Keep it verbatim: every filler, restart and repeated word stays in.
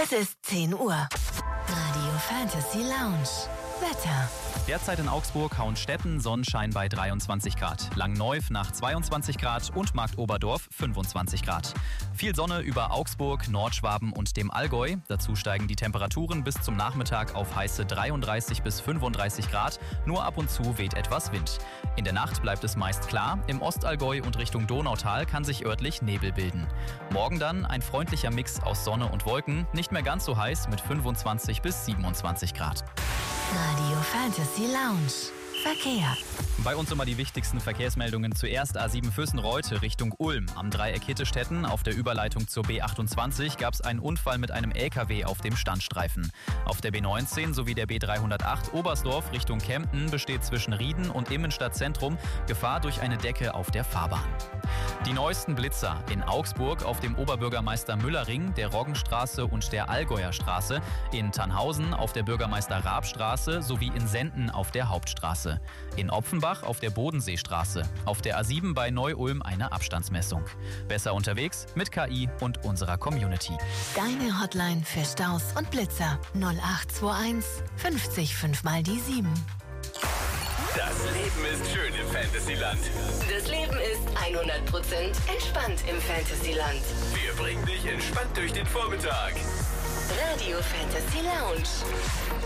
Es ist zehn Uhr. Radio Fantasy Lounge. Wetter. Derzeit in Augsburg, Hauenstetten, Sonnenschein bei dreiundzwanzig Grad. Langneuff nach zweiundzwanzig Grad und Marktoberdorf fünfundzwanzig Grad. Viel Sonne über Augsburg, Nordschwaben und dem Allgäu. Dazu steigen die Temperaturen bis zum Nachmittag auf heiße dreiunddreißig bis fünfunddreißig Grad. Nur ab und zu weht etwas Wind. In der Nacht bleibt es meist klar. Im Ostallgäu und Richtung Donautal kann sich örtlich Nebel bilden. Morgen dann ein freundlicher Mix aus Sonne und Wolken. Nicht mehr ganz so heiß mit fünfundzwanzig bis siebenundzwanzig Grad. Radio Fantasy Lounge. Verkehr. Bei uns immer die wichtigsten Verkehrsmeldungen. Zuerst A sieben Füssen-Reute Richtung Ulm. Am Dreieck Hittestetten auf der Überleitung zur B achtundzwanzig gab es einen Unfall mit einem L K W auf dem Standstreifen. Auf der B neunzehn sowie der B dreihundertacht Oberstdorf Richtung Kempten besteht zwischen Rieden und Immenstadt-Zentrum Gefahr durch eine Decke auf der Fahrbahn. Die neuesten Blitzer in Augsburg auf dem Oberbürgermeister-Müller-Ring, der Roggenstraße und der Allgäuer Straße, in Tannhausen auf der Bürgermeister-Raab-Straße sowie in Senden auf der Hauptstraße. In Opfenbach auf der Bodenseestraße, auf der A sieben bei Neu-Ulm eine Abstandsmessung. Besser unterwegs mit K I und unserer Community. Deine Hotline für Staus und Blitzer null acht zwei eins fünfzig fünf mal die sieben. Das Leben ist schön im Fantasyland. Das Leben ist hundert Prozent entspannt im Fantasyland. Wir bringen dich entspannt durch den Vormittag. Radio Fantasy Lounge.